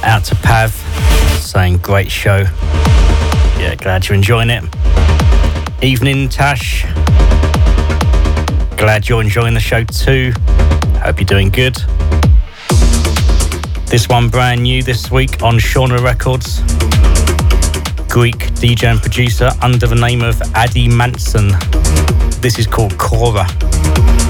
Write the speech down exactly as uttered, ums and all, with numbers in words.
Out to Pav, saying great show. Yeah, glad you're enjoying it. Evening, Tash. Glad you're enjoying the show too. Hope you're doing good. This one brand new this week on Shauna Records. Greek D J and producer under the name of Adi Manson. This is called Cora.